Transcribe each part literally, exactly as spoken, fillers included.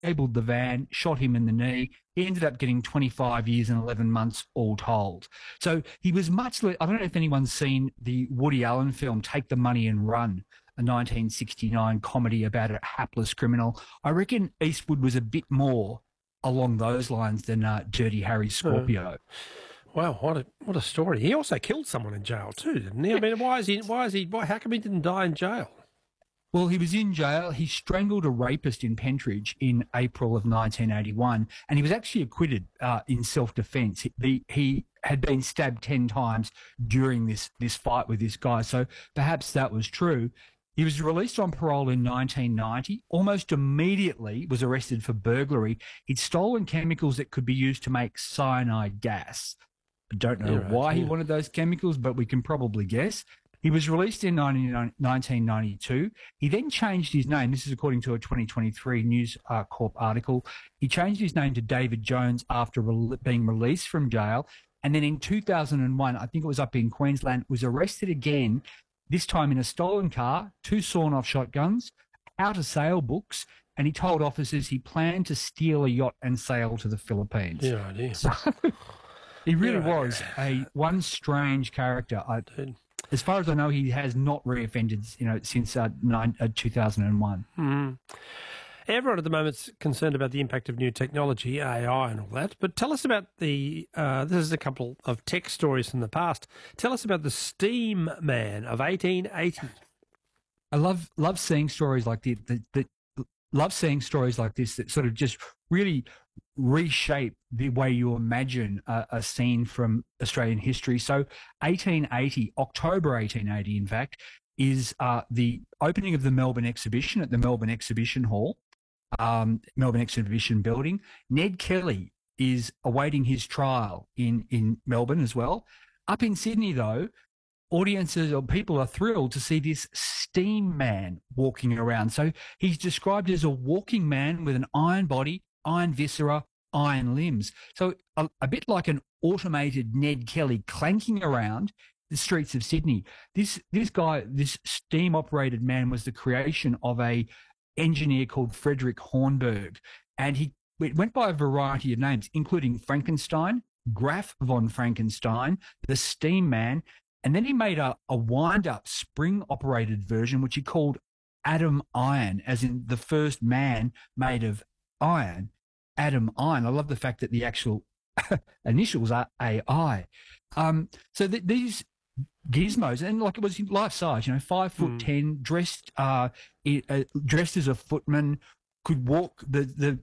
disabled the van, shot him in the knee. He ended up getting twenty-five years and eleven months all told. So he was much, I don't know if anyone's seen the Woody Allen film, Take the Money and Run, a nineteen sixty-nine comedy about a hapless criminal. I reckon Eastwood was a bit more along those lines than uh, Dirty Harry Scorpio. Uh, wow, what a what a story! He also killed someone in jail too, didn't he? I mean, why is he? Why is he? Why? How come he didn't die in jail? Well, he was in jail. He strangled a rapist in Pentridge in April of nineteen eighty-one, and he was actually acquitted uh, in self-defence. He, he had been stabbed ten times during this this fight with this guy, so perhaps that was true. He was released on parole in nineteen ninety, almost immediately was arrested for burglary. He'd stolen chemicals that could be used to make cyanide gas. I don't know Yeah, right, why yeah. he wanted those chemicals, but we can probably guess. He was released in nineteen ninety-two. He then changed his name. This is according to a twenty twenty-three News uh, Corp article. He changed his name to David Jones after re- being released from jail. And then in two thousand one, I think it was up in Queensland, was arrested again, this time in a stolen car, two sawn-off shotguns, out-of-sale books, and he told officers he planned to steal a yacht and sail to the Philippines. Yeah, idea. So he really Yeah, was a one strange character. I, Dude. as far as I know, he has not reoffended, you know, since uh, nine, uh, two thousand one. Mm. Everyone at the moment's concerned about the impact of new technology, A I and all that. But tell us about the, uh, this is a couple of tech stories from the past. Tell us about the Steam Man of eighteen eighty. I love love seeing stories like the, the, the love seeing stories like this that sort of just really reshape the way you imagine a, a scene from Australian history. So eighteen eighty, October eighteen eighty, in fact, is uh, the opening of the Melbourne Exhibition at the Melbourne Exhibition Hall, um, Melbourne Exhibition Building. Ned Kelly is awaiting his trial in, in Melbourne as well. Up in Sydney, though, audiences or people are thrilled to see this steam man walking around. So he's described as a walking man with an iron body, iron viscera, iron limbs. So a, a bit like an automated Ned Kelly clanking around the streets of Sydney. This this guy, this steam operated man, was the creation of a engineer called Frederick Hornberg, and he it went by a variety of names, including Frankenstein, Graf von Frankenstein, the Steam Man, and then he made a, a wind-up spring-operated version, which he called Adam Iron, as in the first man made of iron. Adam Iron. I love the fact that the actual initials are A I. Um, so th- these gizmos, and like it was life size, you know, five foot mm. ten, dressed uh, it, uh, dressed as a footman, could walk the the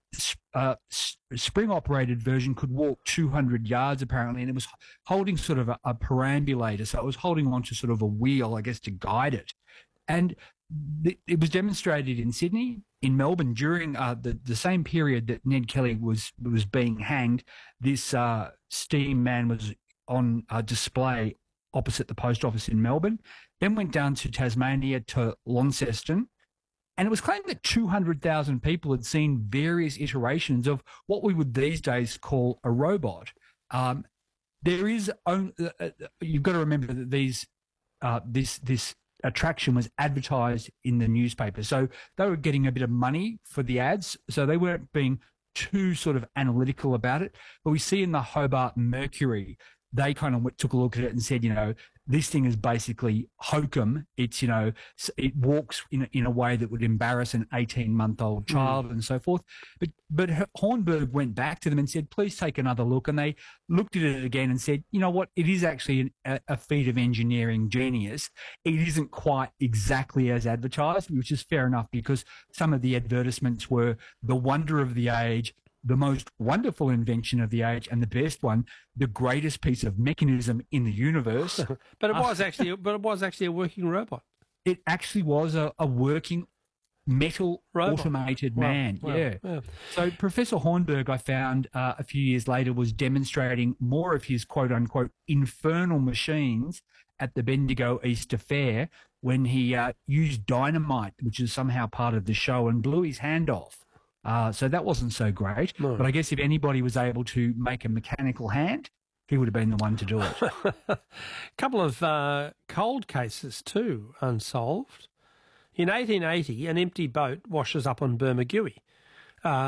uh, spring operated version could walk two hundred yards apparently, and it was holding sort of a, a perambulator, so it was holding onto sort of a wheel, I guess, to guide it. And th- it was demonstrated in Sydney, in Melbourne during uh, the the same period that Ned Kelly was was being hanged. This uh, steam man was on uh, display opposite the post office in Melbourne, then went down to Tasmania to Launceston, and it was claimed that two hundred thousand people had seen various iterations of what we would these days call a robot. Um, there is only, uh, you've got to remember that these uh, this this attraction was advertised in the newspaper, so they were getting a bit of money for the ads, so they weren't being too sort of analytical about it. But we see in the Hobart Mercury, they kind of took a look at it and said, you know, this thing is basically hokum. It's, you know, it walks in a, in a way that would embarrass an eighteen-month-old child mm. and so forth. But but Hornberg went back to them and said, please take another look. And they looked at it again and said, you know what, it is actually an, a, a feat of engineering genius. It isn't quite exactly as advertised, which is fair enough because some of the advertisements were the wonder of the age, the most wonderful invention of the age, and the best one, the greatest piece of mechanism in the universe. but it was uh, actually, but it was actually a working robot. It actually was a, a working metal robot. Automated wow. man. Wow. Yeah. yeah. So Professor Hornberg, I found uh, a few years later, was demonstrating more of his quote unquote infernal machines at the Bendigo Easter Fair when he uh, used dynamite, which is somehow part of the show, and blew his hand off. Uh, so that wasn't so great. No. But I guess if anybody was able to make a mechanical hand, he would have been the one to do it. A couple of uh, cold cases too, unsolved. In eighteen eighty, an empty boat washes up on Bermagui. uh,